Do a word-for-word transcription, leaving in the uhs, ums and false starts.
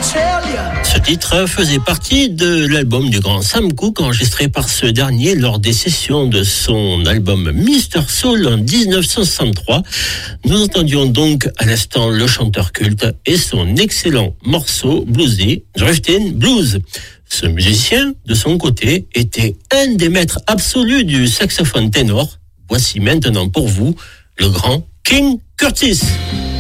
Ce titre faisait partie de l'album du grand Sam Cooke, enregistré par ce dernier lors des sessions de son album mister Soul en dix-neuf cent soixante-trois. Nous entendions donc à l'instant le chanteur culte et son excellent morceau bluesy, Driftin' Blues. Ce musicien, de son côté, était un des maîtres absolus du saxophone ténor. Voici maintenant pour vous le grand King Curtis.